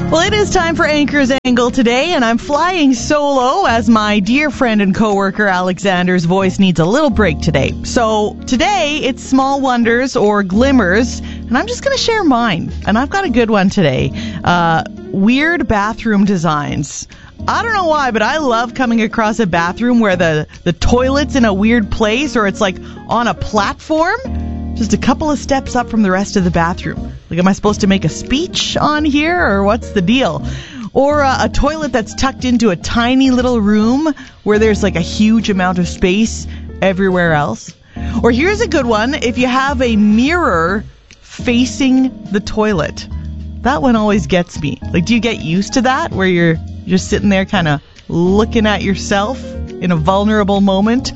Well, it is time for Anchor's Angle today, and I'm flying solo as my dear friend and coworker Alexander's voice needs a little break today. So today, it's small wonders or glimmers, and I'm just going to share mine. And I've got a good one today. Weird bathroom designs. I don't know why, but I love coming across a bathroom where the toilet's in a weird place, or it's like on a platform, just a couple of steps up from the rest of the bathroom. Like, am I supposed to make a speech on here, or what's the deal? Or a toilet that's tucked into a tiny little room where there's like a huge amount of space everywhere else. Or here's a good one, if you have a mirror facing the toilet. That one always gets me. Like, do you get used to that, where you're just sitting there kind of looking at yourself in a vulnerable moment?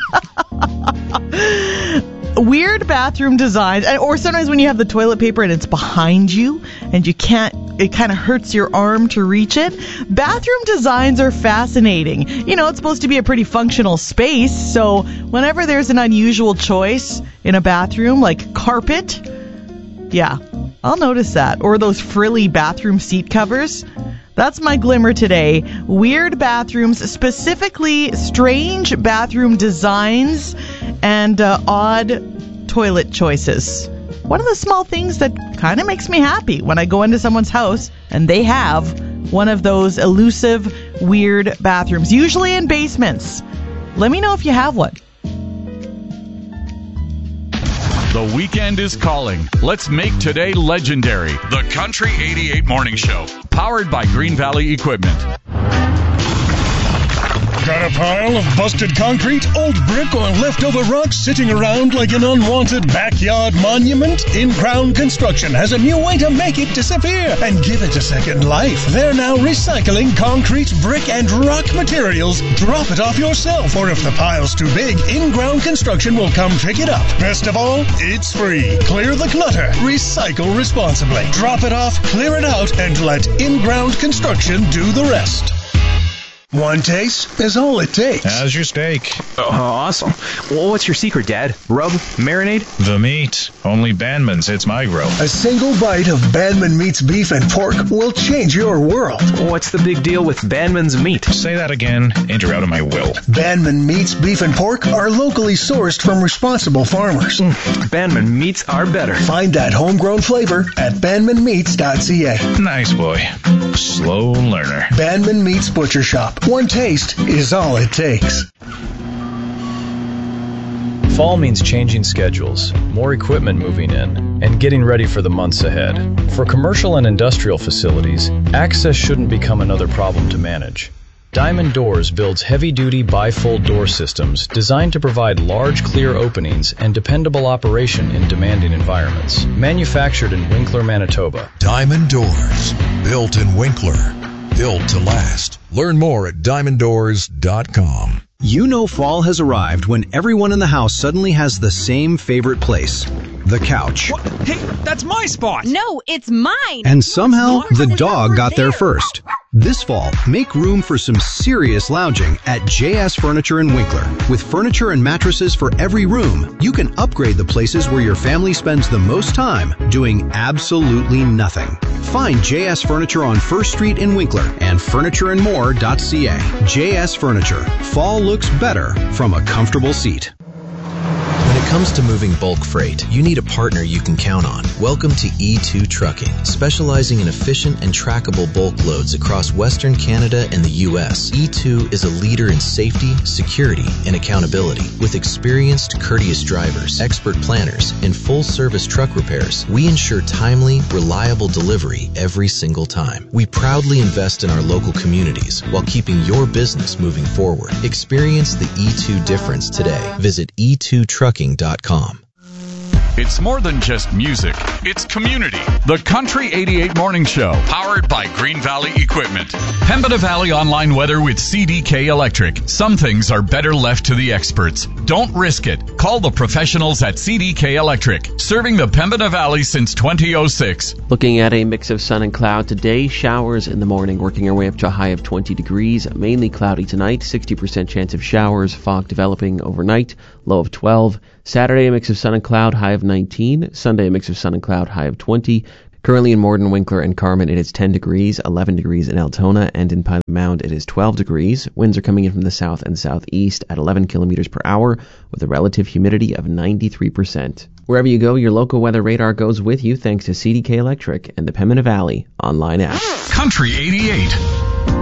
Weird bathroom designs, or sometimes when you have the toilet paper and it's behind you and you can't, it kind of hurts your arm to reach it. Bathroom designs are fascinating. You know, it's supposed to be a pretty functional space, so whenever there's an unusual choice in a bathroom, like carpet, yeah, I'll notice that. Or those frilly bathroom seat covers. That's my glimmer today. Weird bathrooms, specifically strange bathroom designs and odd toilet choices. One of the small things that kind of makes me happy when I go into someone's house and they have one of those elusive, weird bathrooms, usually in basements. Let me know if you have one. The weekend is calling. Let's make today legendary. The Country 88 Morning Show, powered by Green Valley Equipment. Got a pile of busted concrete, old brick, or leftover rocks sitting around like an unwanted backyard monument? In-Ground Construction has a new way to make it disappear and give it a second life. They're now recycling concrete, brick, and rock materials. Drop it off yourself, or if the pile's too big, In-Ground Construction will come pick it up. Best of all, it's free. Clear the clutter. Recycle responsibly. Drop it off, clear it out, and let In-Ground Construction do the rest. One taste is all it takes. How's your steak? Oh, awesome. Well, what's your secret, Dad? Rub? Marinade? The meat. Only Bandman's hits my grill. A single bite of Bandman Meats beef and pork will change your world. What's the big deal with Bandman's meat? Say that again, and you're out of my will. Bandman Meats beef and pork are locally sourced from responsible farmers. Bandman Meats are better. Find that homegrown flavor at bandmanmeats.ca. Nice boy. Slow learner. Bandman Meats Butcher Shop. One taste is all it takes. Fall means changing schedules, more equipment moving in, and getting ready for the months ahead. For commercial and industrial facilities, access shouldn't become another problem to manage. Diamond Doors builds heavy-duty bifold door systems designed to provide large, clear openings and dependable operation in demanding environments. Manufactured in Winkler, Manitoba. Diamond Doors, built in Winkler, built to last. Learn more at diamonddoors.com. You know fall has arrived when everyone in the house suddenly has the same favorite place, the couch. What? Hey, that's my spot! No, it's mine! And somehow, the dog got there first. This fall, make room for some serious lounging at JS Furniture in Winkler. With furniture and mattresses for every room, you can upgrade the places where your family spends the most time doing absolutely nothing. Find JS Furniture on First Street in Winkler and furnitureandmore.ca. JS Furniture. Fall looks better from a comfortable seat. When it comes to moving bulk freight, you need a partner you can count on. Welcome to E2 Trucking, specializing in efficient and trackable bulk loads across Western Canada and the U.S. E2 is a leader in safety, security, and accountability. With experienced, courteous drivers, expert planners, and full-service truck repairs, we ensure timely, reliable delivery every single time. We proudly invest in our local communities while keeping your business moving forward. Experience the E2 difference today. Visit E2Trucking.com. It's more than just music. It's community. The Country 88 Morning Show, powered by Green Valley Equipment. Pembina Valley online weather with CDK Electric. Some things are better left to the experts. Don't risk it. Call the professionals at CDK Electric, serving the Pembina Valley since 2006. Looking at a mix of sun and cloud today. Showers in the morning, working our way up to a high of 20 degrees. Mainly cloudy tonight. 60% chance of showers. Fog developing overnight. Low of 12. Saturday, a mix of sun and cloud, high of 19. Sunday, a mix of sun and cloud, high of 20. Currently in Morden, Winkler, and Carmen, it is 10 degrees, 11 degrees in Altona, and in Pilot Mound, it is 12 degrees. Winds are coming in from the south and southeast at 11 kilometers per hour, with a relative humidity of 93%. Wherever you go, your local weather radar goes with you thanks to CDK Electric and the Pembina Valley online app. Country 88.